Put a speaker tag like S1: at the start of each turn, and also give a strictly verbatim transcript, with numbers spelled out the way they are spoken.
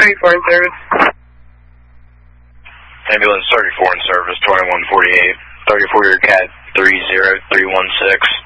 S1: thirty-four in service.
S2: Ambulance thirty-four in service, twenty-one forty-eight. thirty-four, your cat three zero three one six.